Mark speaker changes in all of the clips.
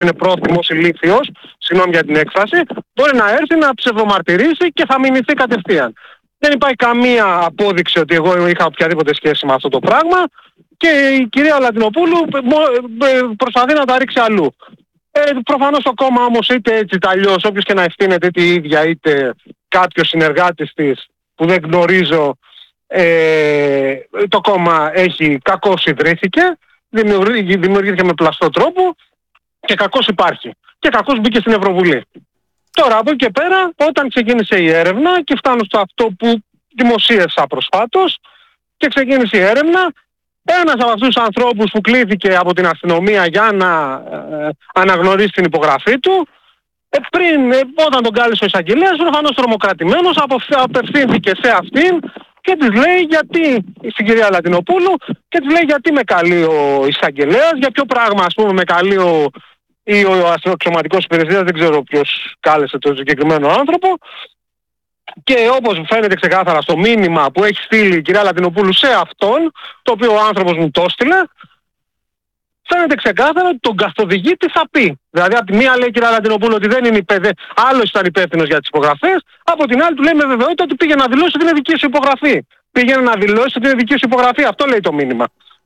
Speaker 1: είναι πρόθυμος ηλίθιος, συγγνώμη για την έκφραση, μπορεί να έρθει να ψευδομαρτυρήσει και θα μηνυθεί κατευθείαν. Δεν υπάρχει καμία απόδειξη ότι εγώ είχα οποιαδήποτε σχέση με αυτό το πράγμα και η κυρία Λατινοπούλου προσπαθεί να τα ρίξει αλλού. Προφανώς το κόμμα όμως είτε έτσι είτε αλλιώς, όποιος και να ευθύνεται είτε η ίδια είτε κάποιος συνεργάτης της που δεν γνωρίζω, το κόμμα έχει κακώς ιδρύθηκε, δημιουργήθηκε με πλαστό τρόπο και κακώς υπάρχει. Και κακώς μπήκε στην Ευρωβουλή. Τώρα από εκεί και πέρα, όταν ξεκίνησε η έρευνα και φτάνω στο αυτό που δημοσίευσα προσφάτως και ξεκίνησε η έρευνα, ένας από αυτούς τους ανθρώπους που κλήθηκε από την αστυνομία για να αναγνωρίσει την υπογραφή του, όταν τον κάλεσε ο εισαγγελέας, προφανώς τρομοκρατημένος, απευθύνθηκε σε αυτήν και της λέει γιατί, στην κυρία Λατινοπούλου, και της λέει γιατί με καλεί ο εισαγγελέας, για ποιο πράγμα ας πούμε με καλεί ο αξιωματικός υπηρεσίας, δεν ξέρω ποιος κάλεσε τον συγκεκριμένο άνθρωπο. Και όπως φαίνεται ξεκάθαρα στο μήνυμα που έχει στείλει η κυρία Λατινοπούλου σε αυτόν, το οποίο ο άνθρωπος μου το έστειλε, φαίνεται ξεκάθαρα ότι τον καθοδηγεί τι θα πει. Δηλαδή από τη μία λέει η κυρία Λατινοπούλου ότι δεν είναι άλλος ήταν υπεύθυνος για τις υπογραφές, από την άλλη του λέει με βεβαιότητα ότι πήγε να δηλώσει ότι είναι δική σου υπογραφή. Πήγαινε να δηλώσει ότι είναι δική σου υπογραφή. Αυτό λέει το μήνυμα.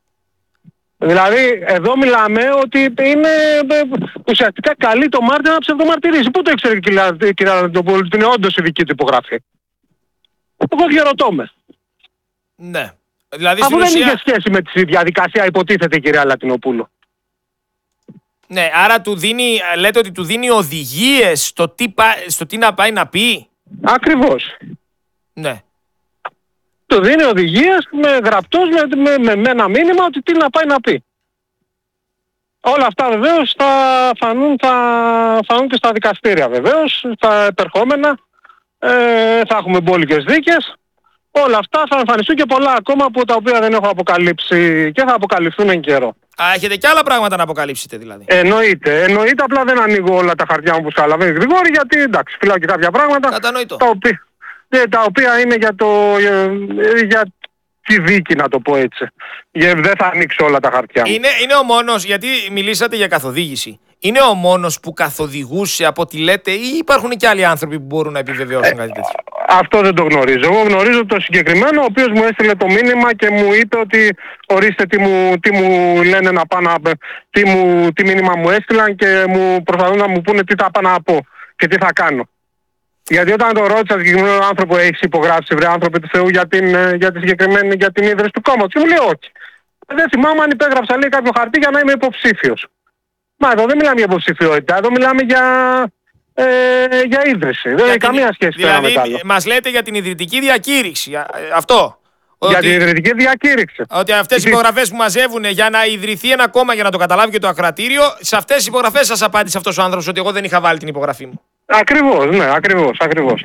Speaker 1: Δηλαδή εδώ μιλάμε ότι είναι ουσιαστικά καλεί το μάρτυρα να ψευδομαρτυρήσει. Πού το ήξερε η κυρία Λατινοπούλου ότι είναι όντως η δική του υπογραφή? Εγώ διαρωτώ με.
Speaker 2: Ναι. Δηλαδή,
Speaker 1: αφού δεν είχε σχέση με τη διαδικασία, υποτίθεται η κυρία Λατινοπούλου.
Speaker 2: Ναι, άρα λέτε ότι του δίνει οδηγίες στο τι να πάει να πει.
Speaker 1: Ακριβώς.
Speaker 2: Ναι.
Speaker 1: Του δίνει οδηγίες με γραπτός, με ένα μήνυμα ότι τι να πάει να πει. Όλα αυτά βεβαίως θα φανούν και στα δικαστήρια βεβαίως, στα επερχόμενα. Θα έχουμε μπόλικες δίκες. Όλα αυτά θα εμφανιστούν και πολλά ακόμα από τα οποία δεν έχω αποκαλύψει και θα αποκαλυφθούν εν καιρό.
Speaker 2: Έχετε και άλλα πράγματα να αποκαλύψετε δηλαδή?
Speaker 1: Εννοείται, απλά δεν ανοίγω όλα τα χαρτιά μου που καταλαβαίνει Γρηγόρη, γιατί εντάξει, φυλάω και κάποια πράγματα.
Speaker 2: Κατανοητό.
Speaker 1: Τα οποία είναι για τη δίκη, να το πω έτσι. Δεν θα ανοίξω όλα τα χαρτιά μου.
Speaker 2: Είναι ο μόνος, γιατί μιλήσατε για καθοδήγηση. Είναι ο μόνος που καθοδηγούσε από ό,τι λέτε, ή υπάρχουν και άλλοι άνθρωποι που μπορούν να επιβεβαιώσουν κάτι τέτοιο?
Speaker 1: Αυτό δεν το γνωρίζω. Εγώ γνωρίζω το συγκεκριμένο, ο οποίος μου έστειλε το μήνυμα και μου είπε ότι ορίστε τι μου λένε να πάω τι μήνυμα μου έστειλαν και μου προσπαθούν να μου πούνε τι θα πάω να πω και τι θα κάνω. Γιατί όταν το ρώτησα συγκεκριμένο άνθρωπο, έχεις υπογράψει βρε άνθρωποι του Θεού για την ίδρυση του κόμματος? Και μου λέει όχι. Δεν θυμάμαι αν υπέγραψα λέει κάποιο χαρτί για να είμαι υποψήφιος. Μα εδώ δεν μιλάμε για υποψηφιότητα, εδώ μιλάμε για ίδρυση. Δεν έχει καμία σχέση με
Speaker 2: δηλαδή,
Speaker 1: το άλλο.
Speaker 2: μας λέτε για την ιδρυτική διακήρυξη. Αυτό.
Speaker 1: Για την ιδρυτική διακήρυξη.
Speaker 2: Ότι αυτές οι υπογραφές που μαζεύουν για να ιδρυθεί ένα κόμμα, για να το καταλάβει και το ακροατήριο, σε αυτές τις υπογραφές σας απάντησε αυτός ο άνθρωπος ότι εγώ δεν είχα βάλει την υπογραφή μου.
Speaker 1: Ακριβώς, ναι, ακριβώς.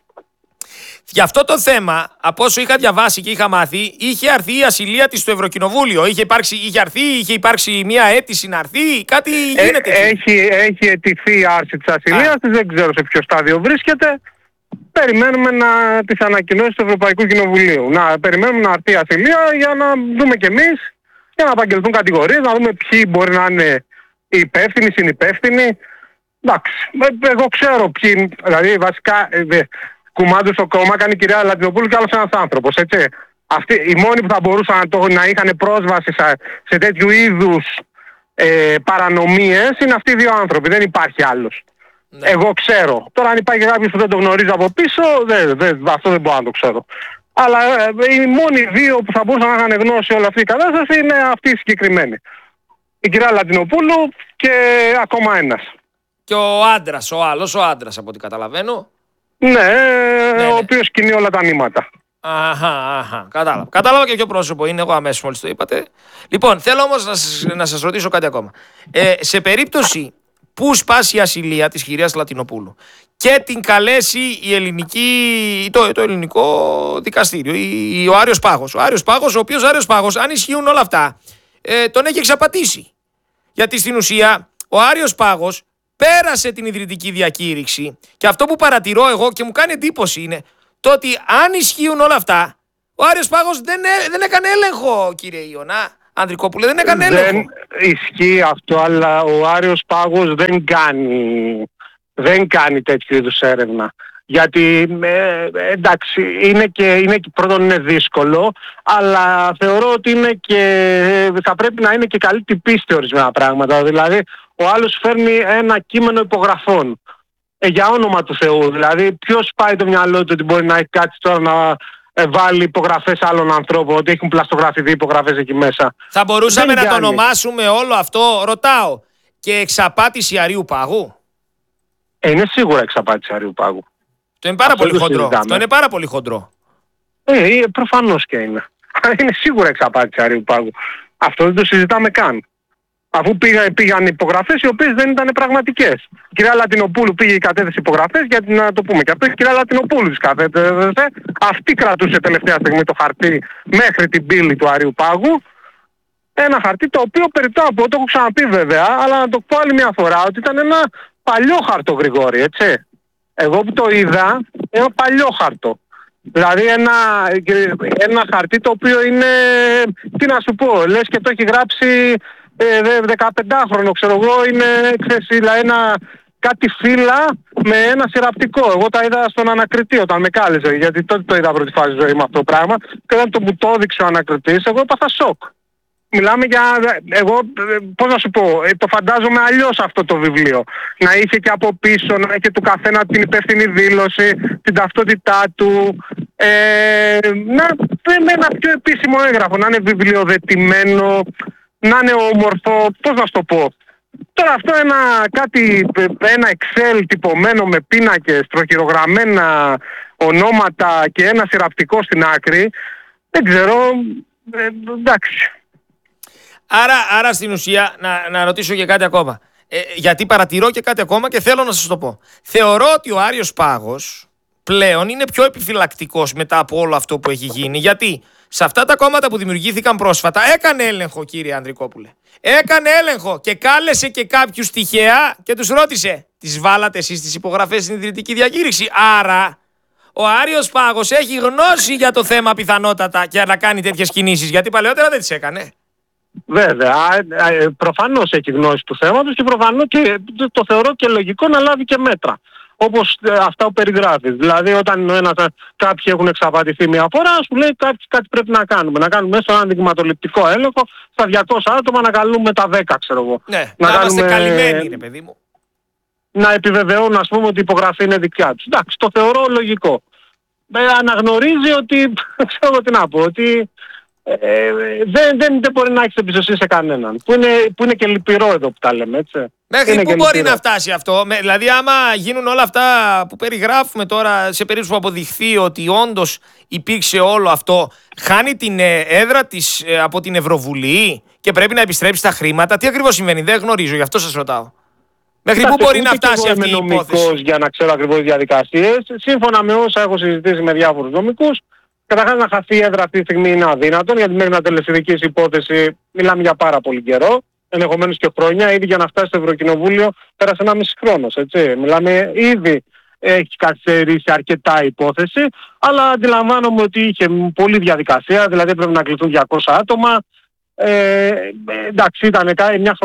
Speaker 2: Για αυτό το θέμα, από όσο είχα διαβάσει και είχα μάθει, είχε αρθεί η ασυλία της στο Ευρωκοινοβούλιο. Είχε υπάρξει μια αίτηση να αρθεί, κάτι γίνεται.
Speaker 1: Έχει αιτηθεί η άρση της ασυλίας της, δεν ξέρω σε ποιο στάδιο βρίσκεται. Περιμένουμε τις ανακοινώσεις του Ευρωπαϊκού Κοινοβουλίου. Περιμένουμε να αρθεί η ασυλία για να δούμε κι εμείς, για να απαγγελθούν κατηγορίες, να δούμε ποιοι μπορεί να είναι οι υπεύθυνοι, συνυπεύθυνοι. Εντάξει, εγώ ξέρω ποιοι, δηλαδή βασικά κουμάντου στο κόμμα κάνει η κυρία Λατινοπούλου και άλλος ένας άνθρωπος, έτσι. Αυτοί, οι μόνοι που θα μπορούσαν να είχαν πρόσβαση σε τέτοιου είδους παρανομίες είναι αυτοί οι δύο άνθρωποι, δεν υπάρχει άλλος. Ναι. Εγώ ξέρω. Τώρα αν υπάρχει κάποιος που δεν το γνωρίζει από πίσω, αυτό δεν μπορώ να το ξέρω. Αλλά οι μόνοι δύο που θα μπορούσαν να είχαν γνώση όλη αυτή η κατάσταση είναι αυτοί οι συγκεκριμένοι. Η κυρία Λατινοπούλου και ακόμα ένας.
Speaker 2: Και ο άλλος άντρας από ό,τι καταλαβαίνω.
Speaker 1: Ναι, ο οποίος κινεί όλα τα νήματα.
Speaker 2: Αχα, κατάλαβα και ποιο πρόσωπο είναι, εγώ αμέσως μόλις το είπατε. Λοιπόν, θέλω όμως να σας ρωτήσω κάτι ακόμα. Σε περίπτωση που σπάσει η ασυλία της κυρίας Λατινοπούλου και την καλέσει το ελληνικό δικαστήριο, ο Άριος Πάγος. Ο οποίος Άριος Πάγος, αν ισχύουν όλα αυτά, τον έχει εξαπατήσει. Γιατί στην ουσία ο Άριος Πάγος πέρασε την ιδρυτική διακήρυξη και αυτό που παρατηρώ εγώ και μου κάνει εντύπωση είναι το ότι αν ισχύουν όλα αυτά, ο Άριος Πάγος δεν έκανε έλεγχο, κύριε Ιωνά. Ανδρικόπουλε, δεν έκανε έλεγχο.
Speaker 1: Δεν ισχύει αυτό, αλλά ο Άριος Πάγος δεν κάνει τέτοιου είδους έρευνα. Γιατί εντάξει, πρώτον είναι δύσκολο, αλλά θεωρώ ότι θα πρέπει να είναι και καλή τυπίστη ορισμένα πράγματα. Δηλαδή, ο άλλος φέρνει ένα κείμενο υπογραφών. Για όνομα του Θεού. Δηλαδή, ποιος πάει το μυαλό του ότι μπορεί να έχει κάτι τώρα να βάλει υπογραφές άλλων ανθρώπων, ότι έχουν πλαστογραφηθεί υπογραφές εκεί μέσα.
Speaker 2: Θα μπορούσαμε να το ονομάσουμε όλο αυτό, ρωτάω, και εξαπάτηση Αρείου Πάγου?
Speaker 1: Είναι σίγουρα εξαπάτηση Αρείου Πάγου.
Speaker 2: Το είναι πάρα πολύ χοντρό. Αυτό είναι πάρα πολύ χοντρό.
Speaker 1: Προφανώς και είναι. Είναι σίγουρα εξαπάτηση Αρείου Πάγου. Αυτό δεν το συζητάμε καν. Αφού πήγαν υπογραφές οι οποίες δεν ήταν πραγματικές. Η κυρία Λατινοπούλου πήγε η κατέθεση υπογραφές, γιατί να το πούμε και αυτό, η κυρία Λατινοπούλου τις κατέθεσε. Αυτή κρατούσε τελευταία στιγμή το χαρτί μέχρι την πύλη του Αρείου Πάγου. Ένα χαρτί το οποίο το έχω ξαναπεί βέβαια, αλλά να το πω άλλη μια φορά, ότι ήταν ένα παλιό χαρτό, Γρηγόρη, έτσι. Εγώ που το είδα, ένα παλιό χαρτό. Δηλαδή ένα χαρτί το οποίο είναι, τι να σου πω, λες και το έχει γράψει 15χρονο, ξέρω εγώ, είναι δηλαδή κάτι φύλλα με ένα σειραπτικό. Εγώ τα είδα στον ανακριτή όταν με κάλεσε, γιατί τότε το είδα πρώτη φάση ζωή με αυτό το πράγμα, και όταν μου το έδειξε ο ανακριτής, εγώ έπαθα σοκ. Μιλάμε για, εγώ πώς να σου πω, το φαντάζομαι αλλιώς αυτό το βιβλίο. Να είχε και από πίσω, να είχε του καθένα την υπεύθυνη δήλωση, την ταυτότητά του, με ένα πιο επίσημο έγγραφο, να είναι βιβλιοδετημένο, να είναι όμορφο, πώς να σου το πω. Τώρα αυτό ένα Excel τυπωμένο με πίνακες, τροχυρογραμμένα ονόματα και ένα σειραπτικό στην άκρη, δεν ξέρω, εντάξει.
Speaker 2: Άρα στην ουσία να ρωτήσω και κάτι ακόμα. Γιατί παρατηρώ και κάτι ακόμα και θέλω να σας το πω. Θεωρώ ότι ο Άριος Πάγος πλέον είναι πιο επιφυλακτικός μετά από όλο αυτό που έχει γίνει. Γιατί σε αυτά τα κόμματα που δημιουργήθηκαν πρόσφατα έκανε έλεγχο, κύριε Ανδρικόπουλε. Έκανε έλεγχο και κάλεσε και κάποιους τυχαία και τους ρώτησε, τις βάλατε εσείς τις υπογραφές στην ιδρυτική διακήρυξη? Άρα ο Άριος Πάγος έχει γνώση για το θέμα πιθανότατα και να κάνει τέτοιες κινήσεις, γιατί παλαιότερα δεν τις έκανε.
Speaker 1: Βέβαια, προφανώς έχει γνώση του θέματος και προφανώς και το θεωρώ και λογικό να λάβει και μέτρα. Όπως αυτά που περιγράφεις. Δηλαδή όταν κάποιοι έχουν εξαπατηθεί μια φορά, σου λέει κάτι πρέπει να κάνουμε. Να κάνουμε μέσα έναν δειγματοληπτικό έλεγχο στα 200 άτομα, να καλούμε τα 10, ξέρω εγώ.
Speaker 2: Ναι, να είμαστε καλυμμένοι, ρε παιδί μου.
Speaker 1: Να επιβεβαιώνουν, ας πούμε, ότι η υπογραφή είναι δικιά τους. Εντάξει, το θεωρώ λογικό. Αναγνωρίζει ότι, ξέρω τι να πω, ότι δεν μπορεί να έχεις εμπιστοσύνη σε κανέναν. Που είναι και λυπηρό εδώ που τα λέμε, έτσι.
Speaker 2: Μέχρι πού μπορεί να φτάσει αυτό? Δηλαδή άμα γίνουν όλα αυτά που περιγράφουμε τώρα, σε περίπτωση που αποδειχθεί ότι όντως υπήρξε όλο αυτό, χάνει την έδρα της από την Ευρωβουλή και πρέπει να επιστρέψει τα χρήματα? Τι ακριβώς συμβαίνει? Δεν γνωρίζω, γι' αυτό σας ρωτάω. Μέχρι πού μπορεί να φτάσει αυτή η υπόθεση?
Speaker 1: Για να ξέρω ακριβώς διαδικασίες, σύμφωνα με όσα έχω συζητήσει με διάφορους νομικούς, καταρχάς να χαθεί η έδρα αυτή τη στιγμή είναι αδύνατον, γιατί μέχρι να τελεσιδικήσει υπόθεση μιλάμε για πάρα πολύ καιρό, ενδεχομένως και χρόνια. Ήδη για να φτάσει στο Ευρωκοινοβούλιο πέρασε 1,5 χρόνος, έτσι. Μιλάμε, ήδη έχει καθυστερήσει αρκετά η υπόθεση, αλλά αντιλαμβάνομαι ότι είχε πολλή διαδικασία, δηλαδή πρέπει να κληθούν 200 άτομα. Εντάξει, ήταν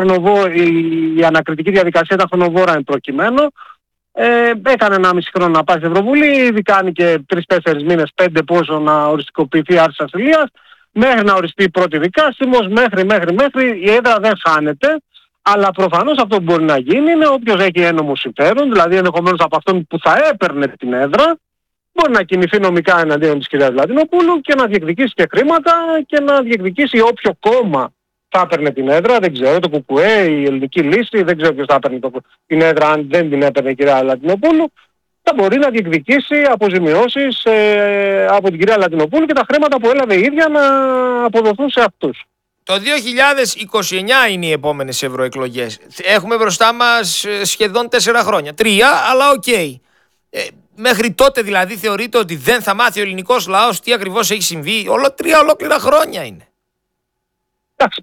Speaker 1: η ανακριτική διαδικασία ήταν χρονοβόρα εν προκειμένου. Έκανε 1,5 χρόνο να πάει στην Ευρωβουλή, ήδη κάνει και 3-4 μήνες, 5 πόσο να οριστικοποιηθεί η άρση ασυλίας, μέχρι να οριστεί η πρώτη δικάσιμος, μέχρι η έδρα δεν χάνεται, αλλά προφανώς αυτό που μπορεί να γίνει είναι όποιος έχει ένομο συμφέρον, δηλαδή ενδεχομένως από αυτόν που θα έπαιρνε την έδρα, μπορεί να κινηθεί νομικά εναντίον της κυρίας Λατινοπούλου και να διεκδικήσει και χρήματα και να διεκδικήσει όποιο κόμμα θα έπαιρνε την έδρα, δεν ξέρω, το ΚΚΕ, η Ελληνική Λύση, δεν ξέρω ποιος θα έπαιρνε την έδρα αν δεν την έπαιρνε η κυρία Λατινοπούλου, θα μπορεί να διεκδικήσει αποζημιώσεις από την κυρία Λατινοπούλου και τα χρήματα που έλαβε η ίδια να αποδοθούν σε αυτούς.
Speaker 2: Το 2029 είναι οι επόμενες ευρωεκλογές. Έχουμε μπροστά μας σχεδόν 4 χρόνια. 3, αλλά οκ. Μέχρι τότε δηλαδή θεωρείτε ότι δεν θα μάθει ο ελληνικός λαός τι ακριβώς έχει συμβεί? 3 ολόκληρα χρόνια είναι.
Speaker 1: Εντάξει,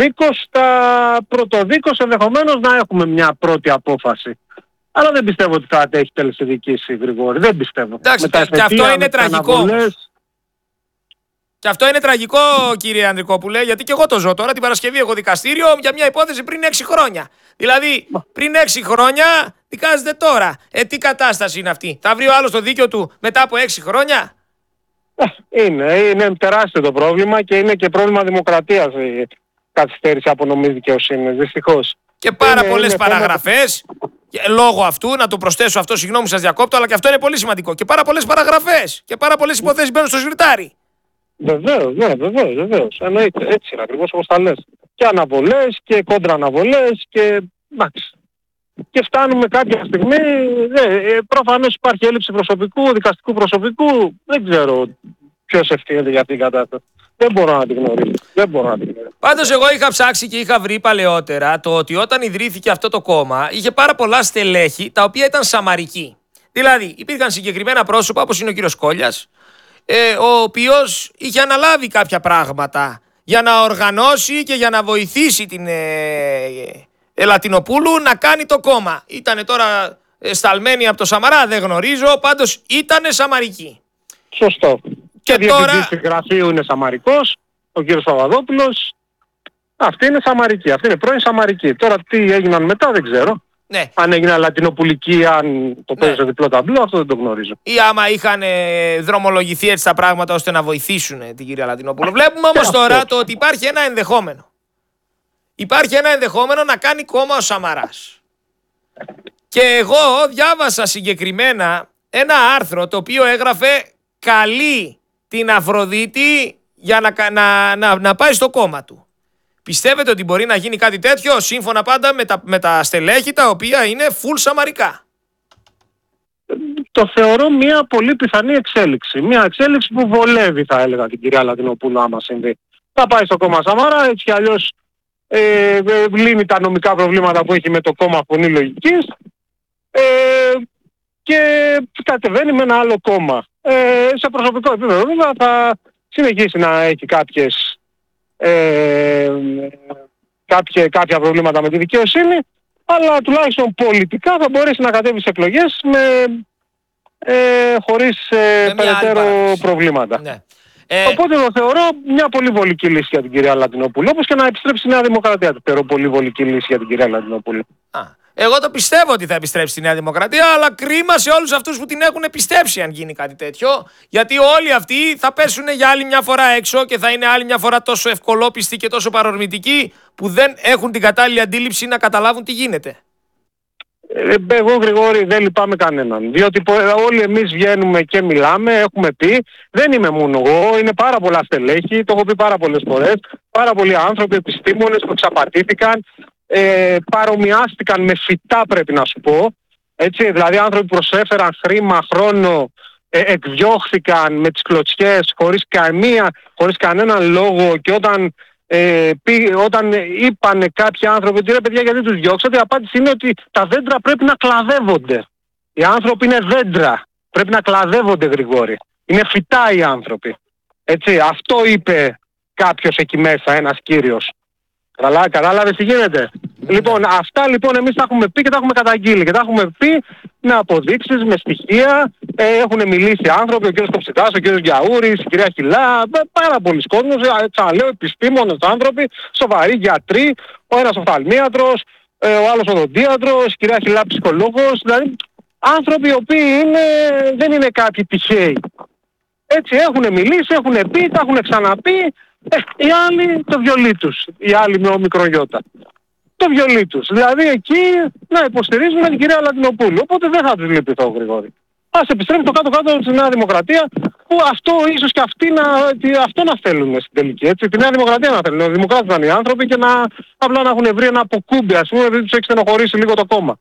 Speaker 1: πρωτοδίκως ενδεχομένως να έχουμε μια πρώτη απόφαση. Αλλά δεν πιστεύω ότι θα έχει τελεσιδικήσει, Γρηγόρη. Δεν πιστεύω.
Speaker 2: Εντάξει, και αυτό είναι τραγικό όμως. Και αυτό είναι τραγικό, κύριε Ανδρικόπουλε, γιατί και εγώ το ζω τώρα. Την Παρασκευή έχω δικαστήριο για μια υπόθεση πριν 6 χρόνια. Δηλαδή, πριν 6 χρόνια δικάζεται τώρα. Τι κατάσταση είναι αυτή? Θα βρει ο άλλος το δίκιο του μετά από 6 χρόνια?
Speaker 1: Είναι τεράστιο το πρόβλημα και είναι και πρόβλημα δημοκρατίας η καθυστέρηση απονομής δικαιοσύνης, δυστυχώς.
Speaker 2: Και πάρα πολλές παραγραφές. Λόγω αυτού, να το προσθέσω αυτό, συγγνώμη που σας διακόπτω, αλλά και αυτό είναι πολύ σημαντικό. Και πάρα πολλές παραγραφές και πάρα πολλές υποθέσεις μπαίνουν στο σβηρτάρι.
Speaker 1: Βεβαίως. Εννοείται. Έτσι είναι ακριβώς όπως τα λες. Και αναβολές και κόντρα αναβολές και εντάξει. Και φτάνουμε κάποια στιγμή, προφανώς υπάρχει έλλειψη προσωπικού, δικαστικού προσωπικού. Δεν ξέρω ποιος ευθύνεται για αυτήν την κατάσταση. Δεν μπορώ να την γνωρίσω.
Speaker 2: Πάντως εγώ είχα ψάξει και είχα βρει παλαιότερα το ότι όταν ιδρύθηκε αυτό το κόμμα είχε πάρα πολλά στελέχη τα οποία ήταν σαμαρικοί. Δηλαδή υπήρχαν συγκεκριμένα πρόσωπα όπως είναι ο κύριος Κόλλιας, ο οποίος είχε αναλάβει κάποια πράγματα για να οργανώσει και για να βοηθήσει την Λατινοπούλου να κάνει το κόμμα. Ήτανε τώρα σταλμένοι από το Σαμαρά, δεν γνωρίζω, πάντως ήτανε σαμαρικοί.
Speaker 1: Σωστό. Και διευθυντής του γραφείου είναι σαμαρικός, ο κύριος Παπαδόπουλος. Αυτή είναι σαμαρική, αυτή είναι πρώην σαμαρική. Τώρα τι έγιναν μετά δεν ξέρω.
Speaker 2: Ναι.
Speaker 1: Αν έγιναν λατινοπουλικοί, αν το παίζει σε διπλό ταμπλό, αυτό δεν το γνωρίζω.
Speaker 2: Ή άμα είχαν δρομολογηθεί έτσι τα πράγματα ώστε να βοηθήσουν την κυρία Λατινοπούλου. Βλέπουμε όμως τώρα το ότι υπάρχει ένα ενδεχόμενο. Υπάρχει ένα ενδεχόμενο να κάνει κόμμα ο Σαμαράς. Και εγώ διάβασα συγκεκριμένα ένα άρθρο το οποίο έγραφε καλεί την Αφροδίτη για να πάει στο κόμμα του. Πιστεύετε ότι μπορεί να γίνει κάτι τέτοιο σύμφωνα πάντα με τα στελέχη τα οποία είναι full σαμαρικά?
Speaker 1: Το θεωρώ μια πολύ πιθανή εξέλιξη. Μια εξέλιξη που βολεύει, θα έλεγα, την κυρία Λατινοπούλου άμα συμβεί. Θα πάει στο κόμμα Σαμαρά, έτσι κι αλλιώς λύνει τα νομικά προβλήματα που έχει με το κόμμα Φωνή Λογικής και κατεβαίνει με ένα άλλο κόμμα. Σε προσωπικό επίπεδο βέβαια θα συνεχίσει να έχει κάποια προβλήματα με τη δικαιοσύνη, αλλά τουλάχιστον πολιτικά θα μπορέσει να κατέβει σε εκλογές χωρίς περαιτέρω προβλήματα. Ναι. Οπότε το θεωρώ μια πολύ βολική λύση για την κυρία Λατινοπούλου, όπως και να επιστρέψει στη Νέα Δημοκρατία. Το θεωρώ πολύ βολική λύση για την κυρία Λατινοπούλου.
Speaker 2: Εγώ το πιστεύω ότι θα επιστρέψει στη Νέα Δημοκρατία, αλλά κρίμα σε όλους αυτούς που την έχουν πιστέψει αν γίνει κάτι τέτοιο. Γιατί όλοι αυτοί θα πέσουν για άλλη μια φορά έξω και θα είναι άλλη μια φορά τόσο ευκολόπιστοι και τόσο παρορμητικοί που δεν έχουν την κατάλληλη αντίληψη να καταλάβουν τι γίνεται.
Speaker 1: Εγώ, Γρηγόρη, δεν λυπάμαι κανέναν. Διότι όλοι εμείς βγαίνουμε και μιλάμε, έχουμε πει, δεν είμαι μόνο εγώ, είναι πάρα πολλά στελέχη, το έχω πει πάρα πολλές φορές, πάρα πολλοί άνθρωποι, επιστήμονες που εξαπατήθηκαν, παρομοιάστηκαν με φυτά, πρέπει να σου πω. Έτσι, δηλαδή άνθρωποι που προσέφεραν χρήμα, χρόνο, εκδιώχθηκαν με τις κλωτσιές χωρίς κανέναν λόγο, και όταν είπανε κάποιοι άνθρωποι ότι ρε παιδιά γιατί τους διώξατε, η απάντηση είναι ότι τα δέντρα πρέπει να κλαδεύονται. Οι άνθρωποι είναι δέντρα, πρέπει να κλαδεύονται, Γρηγόρη. Είναι φυτά οι άνθρωποι. Έτσι, αυτό είπε κάποιος εκεί μέσα, ένας κύριος. Κατάλαβες τι γίνεται? Λοιπόν, αυτά λοιπόν εμείς τα έχουμε πει και τα έχουμε καταγγείλει και τα έχουμε πει με αποδείξεις, με στοιχεία. Έχουν μιλήσει άνθρωποι, ο κ. Κοψιτάς, ο κ. Γιαούρης, η κυρία Χιλά, πάρα πολλοί κόσμος, ξαναλέω, επιστήμονες άνθρωποι, σοβαροί γιατροί, ο ένας οφθαλμίατρος, ο άλλος οδοντίατρος, η κυρία Χιλά ψυχολόγος, δηλαδή άνθρωποι οι οποίοι δεν είναι κάποιοι τυχαίοι. Έτσι έχουν μιλήσει, έχουν πει, τα έχουν ξαναπεί. Οι άλλοι το βιολί τους, οι άλλοι με ομικρογιώτα. Το βιολί τους. Δηλαδή εκεί να υποστηρίζουν την κυρία Λατινοπούλου. Οπότε δεν θα τους λυπηθώ, Γρηγόρη. Ας επιστρέψει το κάτω-κάτω στη Νέα Δημοκρατία, που αυτό ίσως και αυτό να θέλουν στην τελική. Έτσι, τη Νέα Δημοκρατία να θέλουν. Οι δημοκράτες να είναι οι άνθρωποι και απλά να έχουν βρει ένα αποκούμπι, ας πούμε, επειδή τους έχει στενοχωρήσει λίγο το κόμμα.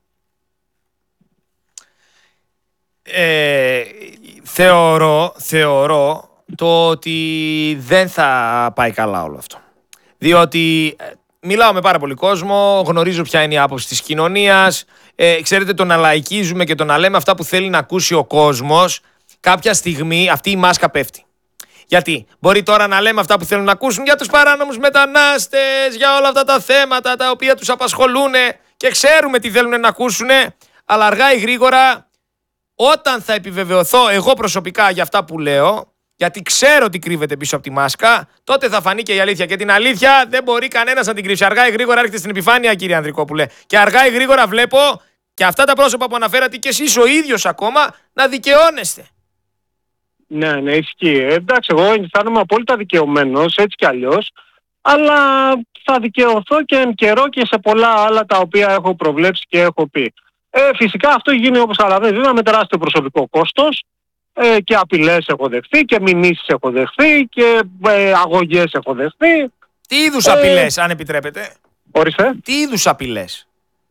Speaker 2: Θεωρώ το ότι δεν θα πάει καλά όλο αυτό. Διότι μιλάω με πάρα πολύ κόσμο, γνωρίζω ποια είναι η άποψη της κοινωνίας. Ξέρετε, το να λαϊκίζουμε και το να λέμε αυτά που θέλει να ακούσει ο κόσμος, κάποια στιγμή αυτή η μάσκα πέφτει. Γιατί μπορεί τώρα να λέμε αυτά που θέλουν να ακούσουν για τους παράνομους μετανάστες, για όλα αυτά τα θέματα τα οποία τους απασχολούν και ξέρουμε τι θέλουν να ακούσουν, αλλά αργά ή γρήγορα, όταν θα επιβεβαιωθώ εγώ προσωπικά για αυτά που λέω, γιατί ξέρω τι κρύβεται πίσω από τη μάσκα, τότε θα φανεί και η αλήθεια. Και την αλήθεια δεν μπορεί κανένας να την κρύψει. Αργά ή γρήγορα έρχεται στην επιφάνεια, κύριε Ανδρικόπουλε. Και αργά ή γρήγορα βλέπω και αυτά τα πρόσωπα που αναφέρατε και εσείς ο ίδιος ακόμα να δικαιώνεστε.
Speaker 1: Ναι, ισχύει. Εντάξει, εγώ αισθάνομαι απόλυτα δικαιωμένος, έτσι κι αλλιώς, αλλά θα δικαιωθώ και εν καιρό και σε πολλά άλλα τα οποία έχω προβλέψει και έχω πει. Φυσικά αυτό γίνει, όπως καταλαβαίνεις, βέβαια με τεράστιο προσωπικό κόστος, και απειλές έχω δεχθεί και μηνύσεις έχω δεχθεί και αγωγές έχω δεχθεί.
Speaker 2: Τι είδους απειλές, αν επιτρέπετε?
Speaker 1: Ορίστε.
Speaker 2: Τι είδους απειλές?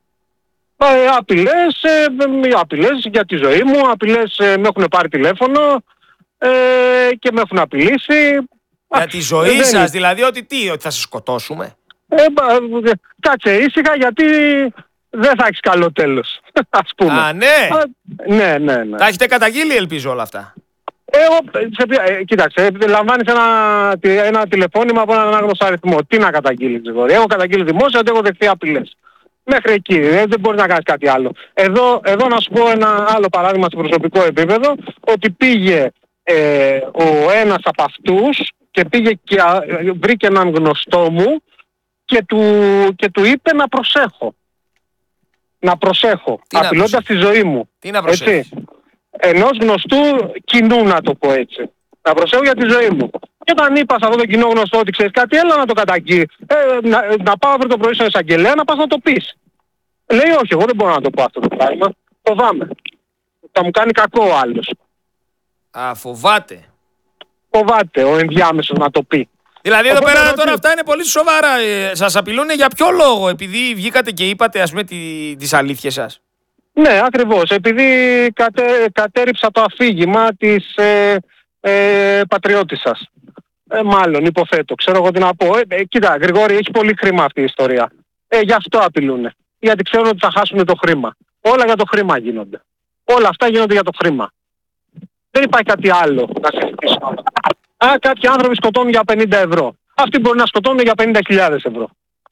Speaker 1: Απειλές για τη ζωή μου, απειλές με έχουν πάρει τηλέφωνο και με έχουν απειλήσει.
Speaker 2: Για τη ζωή σας, δηλαδή ότι θα σας σκοτώσουμε?
Speaker 1: Κάτσε ήσυχα γιατί δεν θα έχεις καλό τέλος, ας πούμε.
Speaker 2: Α, ναι.
Speaker 1: Ναι.
Speaker 2: Τα έχετε καταγγείλει, ελπίζω, όλα αυτά?
Speaker 1: Κοίταξε, λαμβάνεις ένα τηλεφώνημα από έναν άγνωστο αριθμό. Τι να καταγγείλεις, Γρηγόρη? Έχω καταγγείλει δημόσια ότι έχω δεχθεί απειλές. Μέχρι εκεί, δεν μπορείς να κάνεις κάτι άλλο. Εδώ να σου πω ένα άλλο παράδειγμα σε προσωπικό επίπεδο, ότι πήγε ο ένας από αυτούς και πήγε και βρήκε έναν γνωστό μου και του είπε να προσέχω. Να προσέχω, απειλώντας τη ζωή μου.
Speaker 2: Τι να προσέχεις?
Speaker 1: Ενός γνωστού κοινού, να το πω έτσι. Να προσέχω για τη ζωή μου. Και όταν είπα σε αυτό το κοινό γνωστό ότι ξέρεις κάτι, έλα να το καταγγείλει. Να πάω αύριο το πρωί στον εισαγγελέα να πας να το πεις. Λέει όχι, εγώ δεν μπορώ να το πω αυτό το πράγμα. Φοβάμαι. Θα μου κάνει κακό ο άλλος.
Speaker 2: Φοβάται.
Speaker 1: Φοβάται ο ενδιάμεσος να το πει.
Speaker 2: Δηλαδή εδώ πέρα τώρα αυτά είναι πολύ σοβαρά. Σας απειλούν για ποιο λόγο? Επειδή βγήκατε και είπατε, ας πούμε, τις αλήθειες σας?
Speaker 1: Ναι, ακριβώς. Επειδή κατέριψα το αφήγημα της πατριώτισσας. Μάλλον, υποθέτω. Ξέρω εγώ τι να πω. Κοίτα, Γρηγόρη, έχει πολύ χρήμα αυτή η ιστορία. Γι' αυτό απειλούνε. Γιατί ξέρουν ότι θα χάσουν το χρήμα. Όλα για το χρήμα γίνονται. Όλα αυτά γίνονται για το χρήμα. Δεν υπάρχει κάτι άλλο να συζητήσουμε. Κάποιοι άνθρωποι σκοτώνουν για 50 ευρώ. Αυτοί μπορεί να σκοτώνουν για 50.000 ευρώ.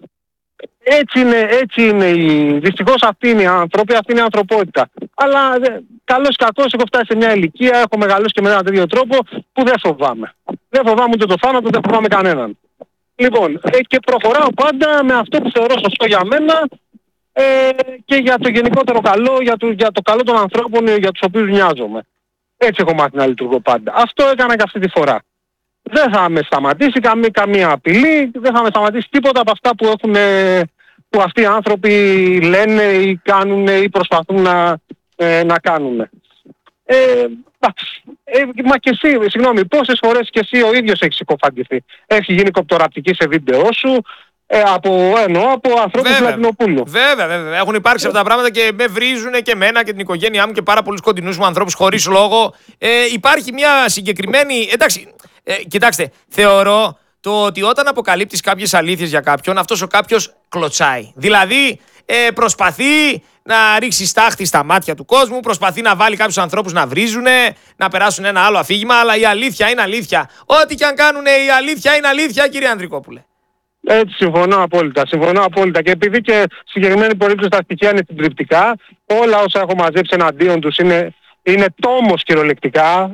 Speaker 1: Έτσι είναι δυστυχώς αυτοί είναι οι άνθρωποι, αυτή είναι η ανθρωπότητα. Αλλά καλώς κακώς έχω φτάσει σε μια ηλικία, έχω μεγαλώσει και με έναν τέτοιο τρόπο που δεν φοβάμαι. Δεν φοβάμαι ούτε το θάνατο, δεν φοβάμαι κανέναν. Λοιπόν, και προχωράω πάντα με αυτό που θεωρώ σωστό για μένα και για το γενικότερο καλό, για το καλό των ανθρώπων για τους οποίους νοιάζομαι. Έτσι έχω μάθει να λειτουργώ πάντα. Αυτό έκανα και αυτή τη φορά. Δεν θα με σταματήσει καμία απειλή, δεν θα με σταματήσει τίποτα από αυτά που αυτοί οι άνθρωποι λένε ή κάνουν ή προσπαθούν να κάνουν. Μα και εσύ, συγγνώμη, πόσες φορές και εσύ ο ίδιος έχεις συκοφαντηθεί? Έχει γίνει κοπτοραπτική σε βίντεο σου από ανθρώπους του Λατινοπούλου.
Speaker 2: Βέβαια. Έχουν υπάρξει αυτά τα πράγματα και με βρίζουν και εμένα και την οικογένειά μου και πάρα πολλούς κοντινούς μου ανθρώπους χωρίς λόγο. Υπάρχει μια συγκεκριμένη... Εντάξει, κοιτάξτε, θεωρώ το ότι όταν αποκαλύπτεις κάποιες αλήθειες για κάποιον, αυτός ο κάποιος κλωτσάει. Δηλαδή προσπαθεί να ρίξει στάχτη στα μάτια του κόσμου, προσπαθεί να βάλει κάποιους ανθρώπους να βρίζουν, να περάσουν ένα άλλο αφήγημα, αλλά η αλήθεια είναι αλήθεια. Ό,τι και αν κάνουν, η αλήθεια είναι αλήθεια, κύριε Ανδρικόπουλε.
Speaker 1: Έτσι, συμφωνώ απόλυτα. Και επειδή και συγκεκριμένη περίπτωση τα στοιχεία είναι συντριπτικά, όλα όσα έχω μαζέψει εναντίον τους είναι τόμος κυριολεκτικά.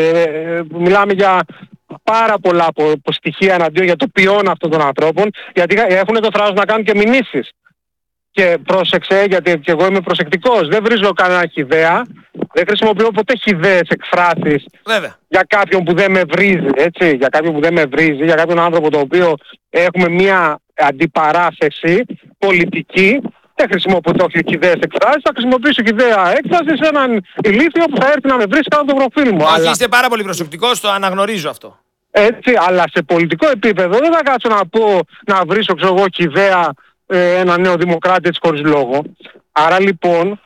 Speaker 1: Μιλάμε για πάρα πολλά από στοιχεία εναντίον για το ποιόν αυτών των ανθρώπων, γιατί έχουν το θράσος να κάνουν και μηνύσεις. Και πρόσεξε, γιατί και εγώ είμαι προσεκτικός. Δεν βρίζω κανένα χυδαία. Δεν χρησιμοποιώ ποτέ χυδαίες εκφράσεις για κάποιον που δεν με βρίζει, έτσι. Για κάποιον που δεν με βρίζει, για κάποιον άνθρωπο το οποίο έχουμε μια αντιπαράθεση πολιτική. Δεν χρησιμοποιώ χυδαίες εκφράσεις. Θα χρησιμοποιήσω χυδαία έκφραση σε έναν ηλίθιο που θα έρθει να με βρει κάτω το προφίλ μου.
Speaker 2: Όχι, είστε πάρα πολύ προσεκτικός, το αναγνωρίζω αυτό.
Speaker 1: Έτσι, αλλά σε πολιτικό επίπεδο δεν θα κάτσω να πω, να βρίσω, ξέρω εγώ, χυδαία ένα νέο δημοκράτη έτσι χωρίς λόγο. Άρα λοιπόν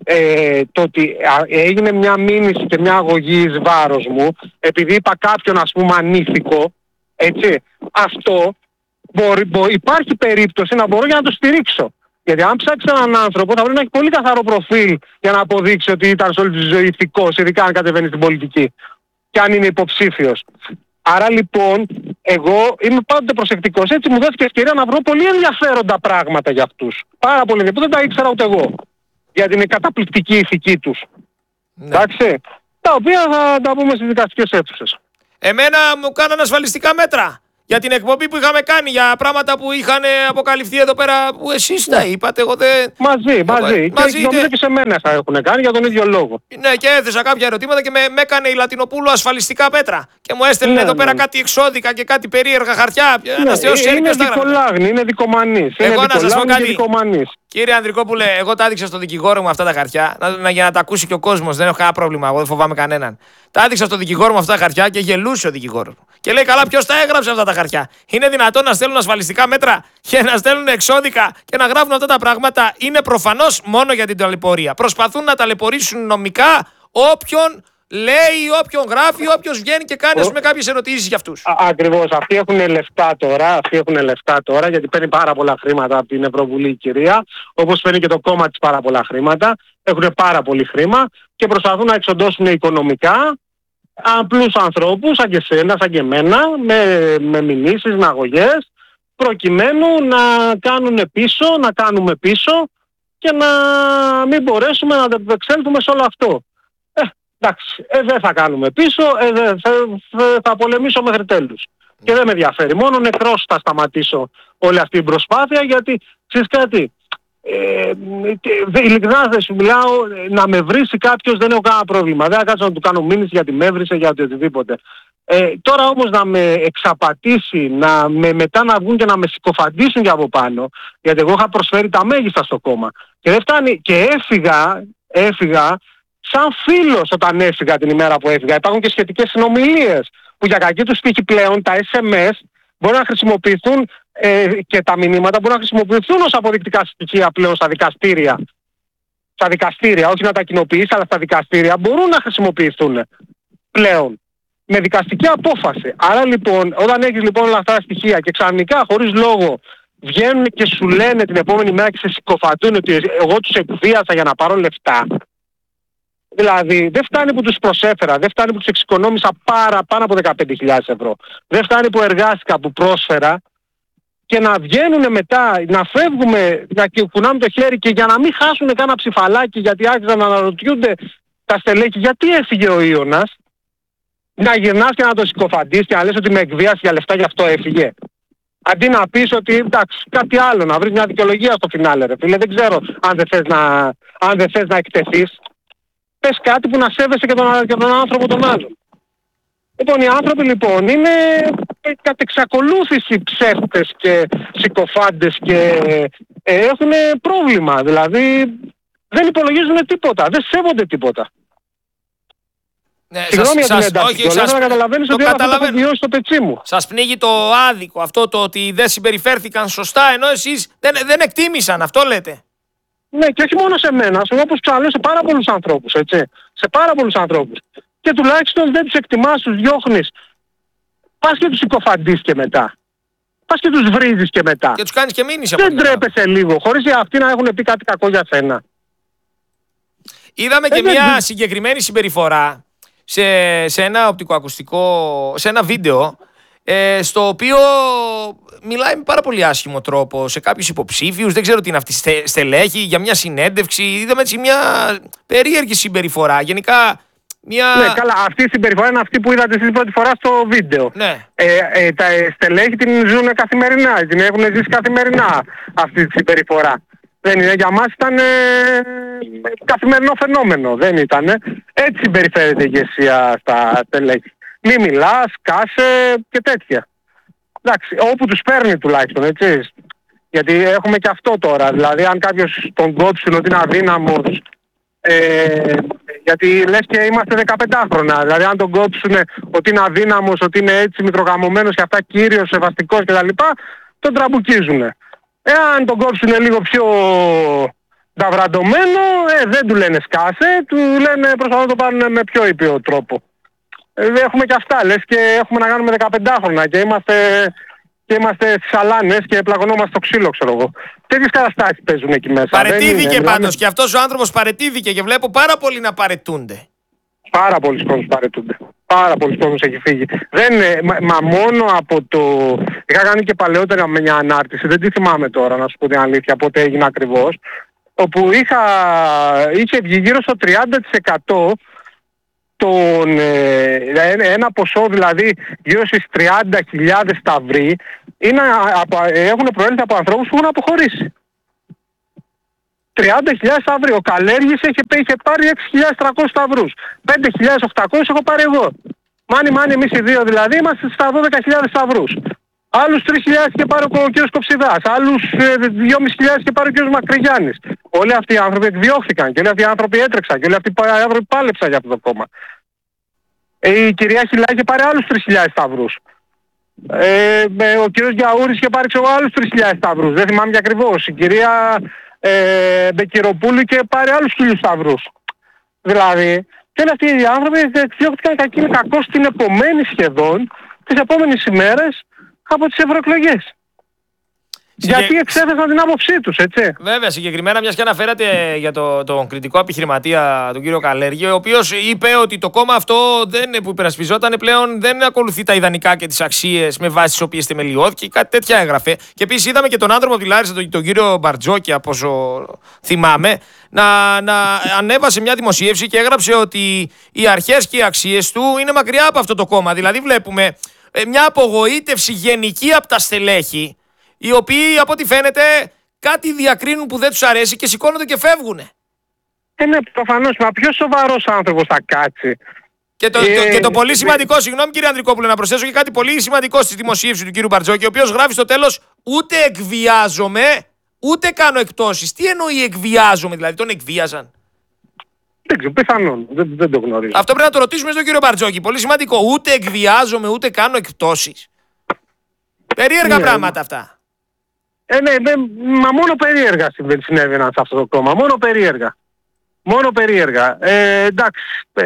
Speaker 1: το ότι έγινε μια μήνυση και μια αγωγή εις βάρος μου επειδή είπα κάποιον ας πούμε ανήθικο, έτσι, αυτό υπάρχει περίπτωση να μπορώ για να το στηρίξω. Γιατί αν ψάξει έναν άνθρωπο θα πρέπει να έχει πολύ καθαρό προφίλ για να αποδείξει ότι ήταν σε όλη τη ζωή ηθικός, ειδικά αν κατεβαίνει στην πολιτική και αν είναι υποψήφιος. Άρα λοιπόν, εγώ είμαι πάντοτε προσεκτικός. Έτσι μου δόθηκε ευκαιρία να βρω πολύ ενδιαφέροντα πράγματα για αυτούς. Πάρα πολύ ενδιαφέροντα, δεν τα ήξερα ούτε εγώ. Για την καταπληκτική ηθική τους. Ναι. Εντάξει. Τα οποία θα τα πούμε στις δικαστικές αίθουσες.
Speaker 2: Εμένα μου κάνανε ασφαλιστικά μέτρα. Για την εκπομπή που είχαμε κάνει, για πράγματα που είχαν αποκαλυφθεί εδώ πέρα, που εσείς τα είπατε, εγώ δεν...
Speaker 1: Μαζί. Και νομίζω και σε μένα θα έχουν κάνει για τον ίδιο λόγο.
Speaker 2: Ναι, και έθεσα κάποια ερωτήματα και με έκανε η Λατινοπούλου ασφαλιστικά μέτρα. Και μου έστελνε εδώ πέρα κάτι εξώδικα και κάτι περίεργα χαρτιά.
Speaker 1: Είναι δικολάγνη, είναι δικομανής.
Speaker 2: Εγώ να σας πω κάτι. Κύριε Ανδρικόπουλε, εγώ τα έδειξα στο δικηγόρο μου αυτά τα χαρτιά, για να τα ακούσει και ο κόσμος. Δεν έχω κανένα πρόβλημα, εγώ δεν φοβάμαι κανέναν. Τα έδειξα στο δικηγόρο μου αυτά τα χαρτιά και γελούσε ο δικηγόρος μου. Και λέει: καλά, ποιος τα έγραψε αυτά τα χαρτιά? Είναι δυνατόν να στέλνουν ασφαλιστικά μέτρα και να στέλνουν εξώδικα και να γράφουν αυτά τα πράγματα? Είναι προφανώς μόνο για την ταλαιπωρία. Προσπαθούν να ταλαιπωρήσουν νομικά όποιον λέει, όποιον γράφει, όποιος βγαίνει και κάνει κάποιες ερωτήσεις για αυτούς.
Speaker 1: Ακριβώς. Αυτοί έχουν λεφτά τώρα, γιατί παίρνει πάρα πολλά χρήματα από την Ευρωβουλή η κυρία, όπως παίρνει και το κόμμα της πάρα πολλά χρήματα. Έχουν πάρα πολύ χρήμα και προσπαθούν να εξοντώσουν οικονομικά απλούς ανθρώπους, σαν και εσένα, σαν και εμένα, με μηνύσεις, με αγωγές, προκειμένου να κάνουμε πίσω και να μην μπορέσουμε να ανταπεξέλθουμε σε όλο αυτό. Εντάξει, δεν θα κάνουμε πίσω, θα πολεμήσω μέχρι τέλους. Και δεν με ενδιαφέρει. Μόνο νεκρός θα σταματήσω όλη αυτή την προσπάθεια, γιατί ξέρεις κάτι, ειλικρινά δεν σου μιλάω, να με βρίσει κάποιος δεν έχω κανένα πρόβλημα. Δεν θα κάτσω να του κάνω μήνυση γιατί με έβρισε, για οτιδήποτε. Τώρα όμως να με εξαπατήσει, μετά να βγουν και να με συκοφαντήσουν και από πάνω, γιατί εγώ είχα προσφέρει τα μέγιστα στο κόμμα. Και δεν φτάνει, και έφυγα σαν φίλος όταν έφυγα την ημέρα που έφυγα. Υπάρχουν και σχετικές συνομιλίες που για κακή τους τύχη πλέον τα SMS μπορούν να χρησιμοποιηθούν και τα μηνύματα μπορούν να χρησιμοποιηθούν ως αποδεικτικά στοιχεία πλέον στα δικαστήρια. Στα δικαστήρια, όχι να τα κοινοποιήσει, αλλά στα δικαστήρια μπορούν να χρησιμοποιηθούν πλέον με δικαστική απόφαση. Άρα λοιπόν, όταν έχεις λοιπόν όλα αυτά τα στοιχεία και ξαφνικά χωρίς λόγο βγαίνουν και σου λένε την επόμενη μέρα και σε συκοφαντούν ότι εγώ τους εκβίασα για να πάρω λεφτά. Δηλαδή δεν φτάνει που τους προσέφερα, δεν φτάνει που τους εξοικονόμησα πάνω από 15.000 ευρώ. Δεν φτάνει που εργάστηκα, που πρόσφερα, και να βγαίνουν μετά, να φεύγουμε, να κουνάμε το χέρι, και για να μην χάσουν κάνα ψηφαλάκι, γιατί άρχισαν να αναρωτιούνται τα στελέχη γιατί έφυγε ο Ίωνας, να γυρνάς και να το συκοφαντείς και να λες ότι με εκβίασε για λεφτά, γι' αυτό έφυγε. Αντί να πεις ότι εντάξει, κάτι άλλο, να βρεις μια δικαιολογία στο φινάλε, ρε φίλε. Δεν ξέρω αν δεν θες να εκτεθείς. Πες κάτι που να σέβεσαι και τον άνθρωπο τον άλλον. Λοιπόν, οι άνθρωποι λοιπόν είναι κατ' εξακολούθηση ψεύτες και συκοφάντες και έχουν πρόβλημα. Δηλαδή δεν υπολογίζουν τίποτα, δεν σέβονται τίποτα. Συγγνώμη για την ένταση, αλλά να καταλαβαίνεις ότι αυτό το έχω βιώσει στο πετσί μου.
Speaker 2: Σας πνίγει το άδικο, αυτό το ότι δεν συμπεριφέρθηκαν σωστά, ενώ εσείς δεν εκτίμησαν, αυτό λέτε.
Speaker 1: Ναι, και όχι μόνο σε μένα, όπως ξαναλέω, σε πάρα πολλούς ανθρώπους, έτσι. Σε πάρα πολλούς ανθρώπους. Και τουλάχιστον δεν τους εκτιμάς, τους διώχνεις. Πας και τους συκοφαντείς και μετά. Πας και τους βρίζεις και μετά.
Speaker 2: Και τους κάνεις και μήνυση από
Speaker 1: δεν τρέπεσαι λίγο, χωρίς αυτοί να έχουν πει κάτι κακό για σένα.
Speaker 2: Είδαμε και μια συγκεκριμένη συμπεριφορά σε ένα οπτικοακουστικό, σε ένα βίντεο, στο οποίο μιλάει με πάρα πολύ άσχημο τρόπο σε κάποιους υποψήφιους, δεν ξέρω τι είναι αυτή, στελέχη, για μια συνέντευξη. Είδαμε έτσι μια περίεργη συμπεριφορά. Γενικά μια...
Speaker 1: Ναι, καλά, αυτή η συμπεριφορά είναι αυτή που είδατε εσείς πρώτη φορά στο βίντεο.
Speaker 2: Ναι.
Speaker 1: Τα στελέχη την ζουν καθημερινά, την έχουν ζήσει καθημερινά αυτή τη συμπεριφορά. Δεν είναι, για μας ήταν καθημερινό φαινόμενο, δεν ήταν. Έτσι συμπεριφέρεται η ηγεσία στα στελέχη. Μη μιλάς, κάσε και τέτοια. Εντάξει, όπου τους παίρνει τουλάχιστον, έτσι. Γιατί έχουμε και αυτό τώρα. Δηλαδή, αν κάποιος τον κόψουν ότι είναι αδύναμος, γιατί λες και είμαστε 15χρονα. Δηλαδή, αν τον κόψουν ότι είναι αδύναμος, ότι είναι έτσι μικρογαμωμένος και αυτά, κύριος, σεβαστικός κτλ., τον τραμπουκίζουν. Εάν τον κόψουν λίγο πιο ταυραντωμένο, δεν του λένε σκάσε, του λένε προσπαθούν να το πάρουν με πιο ήπιο τρόπο. Έχουμε και αυτά, λες και έχουμε να κάνουμε 15χρονα και είμαστε στις σαλάνες και πλαγωνόμαστε στο ξύλο, ξέρω εγώ. Τέτοιες καταστάσεις παίζουν εκεί μέσα.
Speaker 2: Παρετήθηκε πάντως και αυτός ο άνθρωπος παρετήθηκε και βλέπω πάρα πολλοί να παρετούνται.
Speaker 1: Πάρα πολλοί κόσμος παρετούνται. Πάρα πολλοί κόσμος έχει φύγει. Μα μόνο από το... Είχα κάνει και παλαιότερα με μια ανάρτηση, δεν τη θυμάμαι τώρα να σου πω την αλήθεια πότε έγινε ακριβώς, όπου είχε βγει γύρω στο 30% ένα ποσό δηλαδή γύρω στις 30.000 σταυροί έχουν προέλθει από ανθρώπους που έχουν αποχωρήσει. 30.000 σταυροί. Ο Καλέργης είχε πάρει 6.300 σταυρούς. 5.800 έχω πάρει εγώ. Μάνι εμείς οι δύο δηλαδή είμαστε στα 12.000 σταυρούς. Άλλους 3.000 είχε πάρει ο κ. Κοψιδάς. Άλλους 2.500 είχε πάρει ο κ. Μακρυγιάννης. Όλοι αυτοί οι άνθρωποι εκδιώχθηκαν και όλοι αυτοί οι άνθρωποι έτρεξαν και όλοι αυτοί οι άνθρωποι πάλεψαν για αυτό το κόμμα. Η κυρία Χιλά είχε πάρει άλλους 3.000 σταυρούς. Ο κ. Γιαούρης είχε πάρει άλλους 3.000 σταυρούς. Δεν θυμάμαι και ακριβώς. Η κυρία Μπεκυροπούλου είχε πάρει άλλους 1.000 σταυρούς. Δηλαδή, και όλοι αυτοί οι άνθρωποι εκδιώχθηκαν κακώς την επομένη σχεδόν, τις επόμενες ημέρες από τις ευρωεκλογές. Γιατί εξέθεσαν την άποψή τους, έτσι.
Speaker 2: Βέβαια, συγκεκριμένα, μιας και αναφέρατε για τον κριτικό επιχειρηματία, τον κύριο Καλέργη, ο οποίος είπε ότι το κόμμα αυτό που υπερασπιζόταν πλέον δεν ακολουθεί τα ιδανικά και τις αξίες με βάση τις οποίες θεμελιώθηκε, κάτι τέτοια έγραφε. Και επίσης είδαμε και τον άνθρωπο από τη Λάρισα, τον κύριο Μπαρτζόκη, από όσο θυμάμαι, να ανέβασε μια δημοσίευση και έγραψε ότι οι αρχές και οι αξίες του είναι μακριά από αυτό το κόμμα. Δηλαδή, βλέπουμε μια απογοήτευση γενική από τα στελέχη, οι οποίοι από ό,τι φαίνεται κάτι διακρίνουν που δεν τους αρέσει και σηκώνονται και φεύγουνε.
Speaker 1: Ναι, προφανώς, μα ποιος σοβαρός άνθρωπος θα κάτσει.
Speaker 2: Και το πολύ σημαντικό, συγγνώμη κύριε Ανδρικόπουλε, να προσθέσω και κάτι πολύ σημαντικό στη δημοσίευση του κύριου Μπαρτζόκη, ο οποίος γράφει στο τέλος ούτε εκβιάζομαι, ούτε κάνω εκτόσεις. Τι εννοεί εκβιάζομαι, δηλαδή τον εκβίαζαν?
Speaker 1: Δεν ξέρω, πιθανόν, δεν το γνωρίζω.
Speaker 2: Αυτό πρέπει να το ρωτήσουμε στον κύριο Μπαρτζόκη, πολύ σημαντικό. Ούτε εκβιάζομαι, ούτε κάνω εκτόσεις. Περίεργα πράγματα αυτά.
Speaker 1: Μα μόνο περίεργα συνέβαιναν σε αυτό το κόμμα. Μόνο περίεργα. Εντάξει.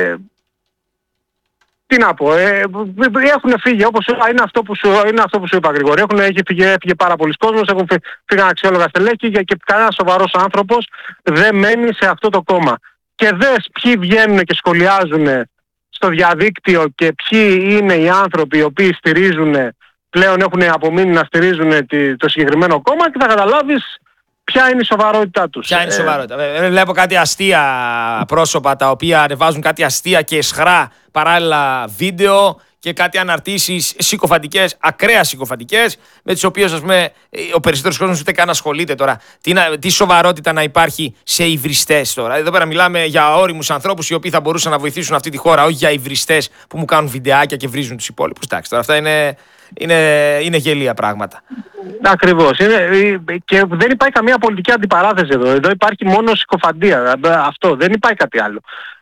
Speaker 1: Τι να πω. Έχουν φύγει, όπως είναι αυτό που σου είπα, Γρηγόρη. Έφυγε πάρα πολλοί κόσμος, φύγαν αξιόλογα στελέχη και κανένας σοβαρός άνθρωπος δεν μένει σε αυτό το κόμμα. Και δες ποιοι βγαίνουν και σχολιάζουν στο διαδίκτυο και ποιοι είναι οι άνθρωποι οι οποίοι πλέον έχουν απομείνει να στηρίζουν το συγκεκριμένο κόμμα και θα καταλάβεις ποια είναι η σοβαρότητά τους.
Speaker 2: Ποια είναι η σοβαρότητα. Βλέπω κάτι αστεία πρόσωπα τα οποία ανεβάζουν κάτι αστεία και αισχρά παράλληλα βίντεο και κάτι αναρτήσεις συκοφαντικές, ακραία συκοφαντικές, με τις οποίες ας πούμε ο περισσότερος κόσμος ούτε καν ασχολείται τώρα. Τι σοβαρότητα να υπάρχει σε υβριστές τώρα. Εδώ πέρα μιλάμε για όριμους ανθρώπους οι οποίοι θα μπορούσαν να βοηθήσουν αυτή τη χώρα, όχι για υβριστές που μου κάνουν βιντεάκια και βρίζουν τους υπόλοιπους. Εντάξει, τώρα αυτά είναι γελία πράγματα.
Speaker 1: Ακριβώς. Και δεν υπάρχει καμία πολιτική αντιπαράθεση εδώ. Εδώ υπάρχει μόνο συκοφαντία. Αυτό. Δεν υπάρχει κάτι άλλο.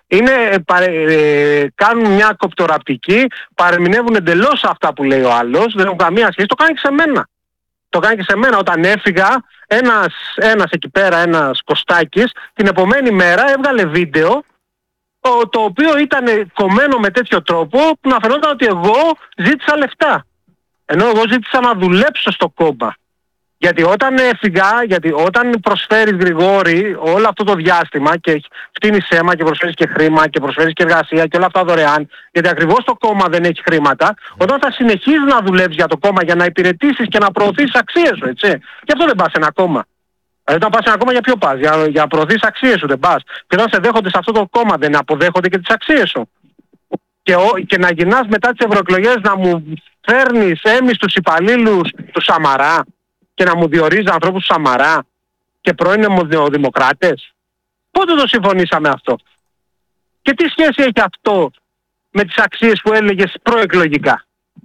Speaker 1: Κάνουν μια κοπτοραπτική, παρεμηνεύουν εντελώς αυτά που λέει ο άλλος, δεν έχουν καμία σχέση. Το κάνει και σε μένα. Όταν έφυγα, ένας εκεί πέρα, ένας Κωστάκης, την επομένη μέρα έβγαλε βίντεο, το οποίο ήταν κομμένο με τέτοιο τρόπο που να φαινόταν ότι εγώ ζήτησα λεφτά. Ενώ εγώ ζήτησα να δουλέψω στο κόμμα. Γιατί όταν έφυγα, όταν προσφέρεις, Γρηγόρη, όλο αυτό το διάστημα και φτύνεις αίμα και προσφέρεις και χρήμα και προσφέρεις και εργασία και όλα αυτά δωρεάν, γιατί ακριβώς το κόμμα δεν έχει χρήματα, όταν θα συνεχίζεις να δουλεύεις για το κόμμα για να υπηρετήσεις και να προωθήσεις αξίες σου, έτσι. Γι' αυτό δεν πας σε ένα κόμμα. Δηλαδή όταν πας σε ένα κόμμα για ποιο πας? Για να προωθήσεις αξίες σου δεν πας. Και όταν σε δέχονται σε αυτό το κόμμα δεν αποδέχονται και τις αξίες σου. Και να γυρνάς μετά τις ευρωεκλογές να μου φέρνεις έμιστους υπαλλήλους του Σαμαρά και να μου διορίζει ανθρώπους του Σαμαρά και πρώην δημοκράτες. Πότε το συμφωνήσαμε αυτό? Και τι σχέση έχει αυτό με τις αξίες που έλεγες προεκλογικά?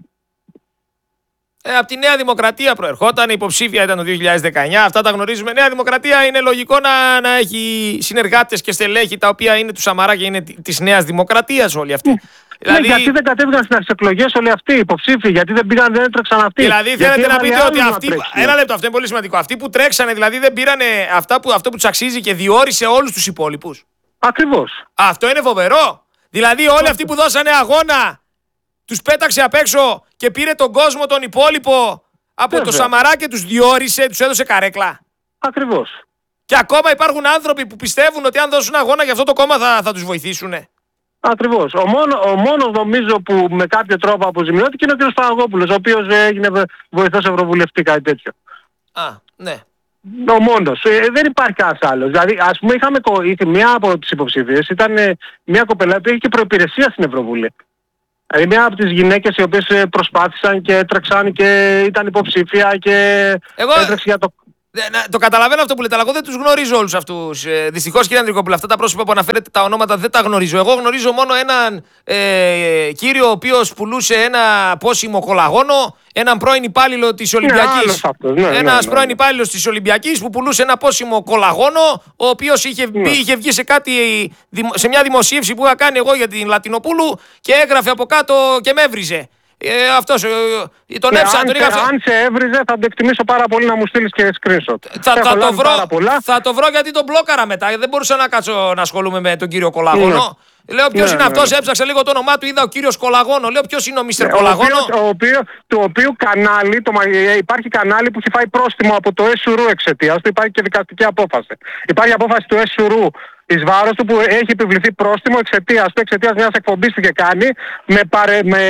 Speaker 2: Από τη Νέα Δημοκρατία προερχόταν, η υποψήφια ήταν το 2019, αυτά τα γνωρίζουμε. Νέα Δημοκρατία είναι λογικό να έχει συνεργάτες και στελέχη τα οποία είναι του Σαμαρά και είναι της Νέας Δημοκρατίας όλοι αυτοί.
Speaker 1: Δηλαδή... γιατί δεν κατέβηκαν στις εκλογές όλοι αυτοί οι υποψήφοι, γιατί δεν έτρεξαν αυτοί?
Speaker 2: Δηλαδή θέλετε να πείτε ότι αυτοί. Ένα λεπτό, αυτό είναι πολύ σημαντικό. Αυτοί που τρέξανε δηλαδή δεν πήρανε αυτό που τους αξίζει και διόρισε όλους τους υπόλοιπους.
Speaker 1: Ακριβώς.
Speaker 2: Αυτό είναι φοβερό. Δηλαδή όλοι αυτοί που δώσανε αγώνα τους πέταξε απ' έξω και πήρε τον κόσμο τον υπόλοιπο από το Σαμαρά και τους διόρισε, τους έδωσε καρέκλα.
Speaker 1: Ακριβώς.
Speaker 2: Και ακόμα υπάρχουν άνθρωποι που πιστεύουν ότι αν δώσουν αγώνα για αυτό το κόμμα θα τους βοηθήσουν.
Speaker 1: Ακριβώς. Ο μόνος νομίζω που με κάποιο τρόπο αποζημιώθηκε είναι ο κ. Παναγόπουλος, ο οποίος έγινε βοηθός ευρωβουλευτή, κάτι τέτοιο.
Speaker 2: Ναι.
Speaker 1: Ο μόνος. Δεν υπάρχει κανένας άλλος. Δηλαδή, ας πούμε, μία από τις υποψηφίες ήταν μια κοπελά που είχε και προϋπηρεσία στην Ευρωβουλή. Δηλαδή, μια από τις γυναίκες οι οποίες προσπάθησαν και έτρεξαν και ήταν υποψήφια και έτρεξε για το...
Speaker 2: Το καταλαβαίνω αυτό που λέτε, αλλά εγώ δεν τους γνωρίζω όλους αυτούς. Δυστυχώς, κύριε Ανδρικόπουλε, αυτά τα πρόσωπα που αναφέρετε, τα ονόματα δεν τα γνωρίζω. Εγώ γνωρίζω μόνο έναν κύριο ο οποίος πουλούσε ένα πόσιμο κολαγόνο, έναν πρώην υπάλληλο της Ολυμπιακής. Ένας πρώην υπάλληλος της Ολυμπιακής που πουλούσε ένα πόσιμο κολαγόνο, ο οποίος είχε βγει σε μια δημοσίευση που είχα κάνει εγώ για την Λατινοπούλου και έγραφε από κάτω και με έβριζε. Αυτός, τον έψα, τον είχα...
Speaker 1: Αν σε έβριζε θα το εκτιμήσω πάρα πολύ να μου στείλεις και screenshot.
Speaker 2: Θα το βρω γιατί τον μπλόκαρα μετά. Δεν μπορούσα να κάτσω να ασχολούμαι με τον κύριο Κολαγόνο. Λέω ποιος είναι αυτός, έψαξα λίγο το όνομά του, είδα ο κύριος Κολαγόνο. Λέω ποιος είναι ο Μίστερ Κολαγόνο.
Speaker 1: Το οποίο κανάλι, υπάρχει κανάλι που έχει φάει πρόστιμο από το ΕΣΟΥΡΟΥ εξαιτίας του, υπάρχει και δικαστική απόφαση. Υπάρχει απόφαση του ΕΣΟΥΡΟΥ εις βάρος του που έχει επιβληθεί πρόστιμο εξαιτίας μιας εκπομπής που είχε κάνει με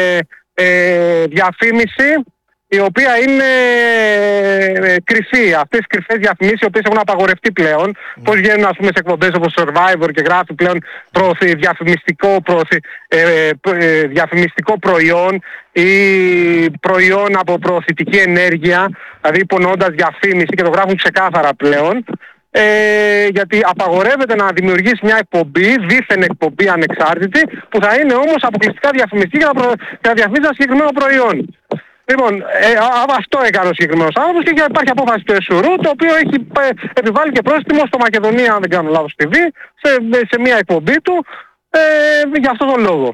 Speaker 1: διαφήμιση η οποία είναι κρυφή. Αυτές οι κρυφές διαφημίσεις οι οποίες έχουν απαγορευτεί πλέον. Πώς βγαίνουν, ας πούμε, σε εκπομπές όπως Survivor και γράφει πλέον διαφημιστικό προϊόν ή προϊόν από προωθητική ενέργεια, δηλαδή υπονοώντας διαφήμιση, και το γράφουν ξεκάθαρα πλέον. Γιατί απαγορεύεται να δημιουργήσει μια εκπομπή, δίθεν εκπομπή ανεξάρτητη, που θα είναι όμως αποκλειστικά διαφημιστική για να διαφημίσει ένα συγκεκριμένο προϊόν. Λοιπόν, αυτό έκανε ο συγκεκριμένος άνθρωπος και υπάρχει απόφαση του ΕΣΟΥΡΟΥ, το οποίο έχει επιβάλει και πρόστιμο στο Μακεδονία, αν δεν κάνω λάθος, TV, σε μια εκπομπή του, για αυτόν τον λόγο.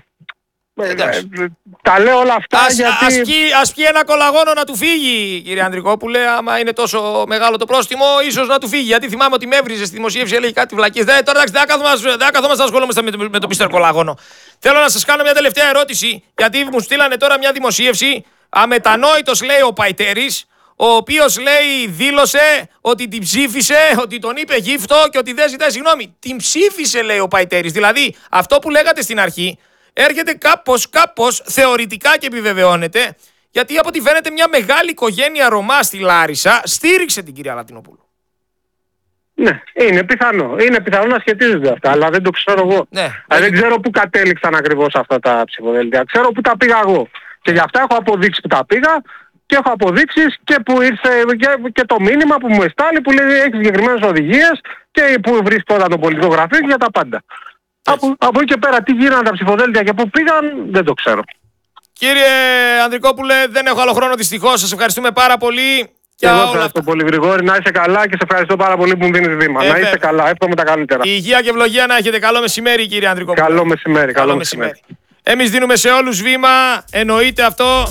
Speaker 1: Τα λέω όλα αυτά γιατί...
Speaker 2: Ας πιει ένα κολαγόνο να του φύγει, κύριε Ανδρικόπουλε, άμα είναι τόσο μεγάλο το πρόστιμο, ίσως να του φύγει. Γιατί θυμάμαι ότι με έβριζε στη δημοσίευση, έλεγε κάτι βλακίες. Τώρα εντάξει, δεν καθόμαστε να ασχολούμαστε με το Μίστερ Κολαγόνο. Θέλω να σας κάνω μια τελευταία ερώτηση, γιατί μου στείλανε τώρα μια δημοσίευση. Αμετανόητος, λέει ο Παϊτέρης, ο οποίος, λέει, δήλωσε ότι την ψήφισε, ότι τον είπε γύφτο και ότι δεν ζητάει συγγνώμη. Την ψήφισε, λέει ο Παϊτέρης. Δηλαδή, αυτό που λέγατε στην αρχή έρχεται κάπως θεωρητικά και επιβεβαιώνεται, γιατί από ό,τι φαίνεται μια μεγάλη οικογένεια Ρωμά στη Λάρισα στήριξε την κυρία Λατινοπούλου.
Speaker 1: Ναι, είναι πιθανό. Είναι πιθανό να σχετίζονται αυτά, αλλά δεν το ξέρω εγώ. Ναι, δεν ξέρω πού κατέληξαν ακριβώς αυτά τα ψηφοδέλτια. Ξέρω πού τα πήγα εγώ. Και γι' αυτά έχω αποδείξει που τα πήγα και έχω αποδείξεις και που ήρθε και το μήνυμα που μου εστάλει που λέει έχει συγκεκριμένες οδηγίες και που βρίσκονταν το πολιτικό γραφείο για τα πάντα. Από εκεί και πέρα τι γίνανε τα ψηφοδέλτια και πού πήγαν δεν το ξέρω.
Speaker 2: Κύριε Ανδρικόπουλε, δεν έχω άλλο χρόνο δυστυχώς. Σας ευχαριστούμε πάρα πολύ.
Speaker 1: Εγώ ευχαριστώ πολύ, Γρηγόρη. Να είσαι καλά και σε ευχαριστώ πάρα πολύ που μου δίνεις βήμα. Να είσαι καλά. Εύχομαι τα καλύτερα.
Speaker 2: Υγεία και ευλογία να έχετε. Καλό μεσημέρι, κύριε Ανδρικόπουλε.
Speaker 1: Καλό μεσημέρι. Καλό μεσημέρι.
Speaker 2: Εμείς δίνουμε σε όλους βήμα, εννοείται αυτό,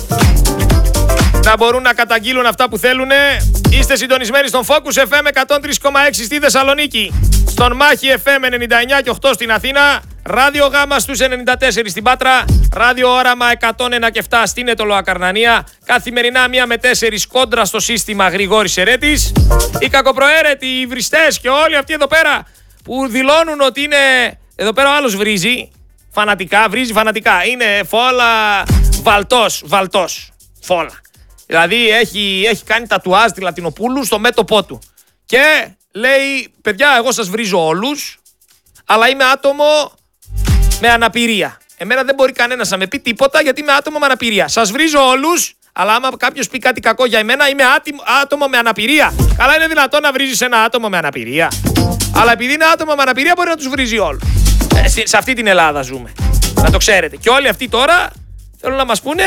Speaker 2: να μπορούν να καταγγείλουν αυτά που θέλουν. Είστε συντονισμένοι στον Focus FM 103,6 στη Θεσσαλονίκη, στον Μάχη FM 99,8 στην Αθήνα, Ράδιο Γάμα στους 94 στην Πάτρα, Ράδιο Όραμα 101,7 στην Αιτωλοακαρνανία, καθημερινά 1 με 4 κόντρα στο σύστημα Γρηγόρης Ερέτης. Οι κακοπροαίρετοι, οι βριστές και όλοι αυτοί εδώ πέρα που δηλώνουν ότι είναι... Εδώ πέρα ο άλλος βρίζει φανατικά. Είναι φόλα βαλτός. Φόλα. Δηλαδή έχει κάνει τατουάζ τη Λατινοπούλου στο μέτωπό του. Και λέει, παιδιά, εγώ σας βρίζω όλους, αλλά είμαι άτομο με αναπηρία. Εμένα δεν μπορεί κανένας να με πει τίποτα γιατί είμαι άτομο με αναπηρία. Σας βρίζω όλους, αλλά άμα κάποιος πει κάτι κακό για εμένα, είμαι άτομο με αναπηρία. Καλά, είναι δυνατόν να βρίζεις ένα άτομο με αναπηρία? Αλλά επειδή είναι άτομο με αναπηρία, μπορεί να τους βρίζει όλους. Σε αυτή την Ελλάδα ζούμε. Να το ξέρετε. Και όλοι αυτοί τώρα θέλουν να μας πούνε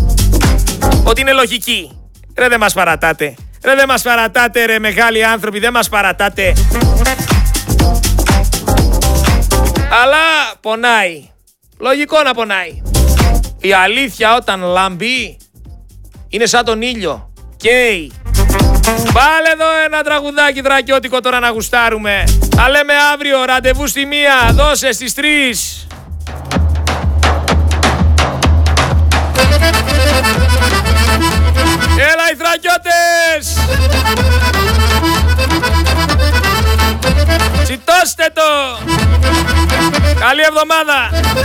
Speaker 2: ότι είναι λογική. Ρε δεν μας παρατάτε. Ρε δεν μας παρατάτε, ρε μεγάλοι άνθρωποι, δεν μας παρατάτε. Αλλά πονάει. Λογικό να πονάει. Η αλήθεια όταν λάμπει είναι σαν τον ήλιο. Καίει. Βάλε εδώ ένα τραγουδάκι δρακιώτικο τώρα να γουστάρουμε. Τα λέμε αύριο, ραντεβού στη 1, δώσε στις 3. Έλα οι θρακιώτες! Τσιτώστε το! Καλή εβδομάδα!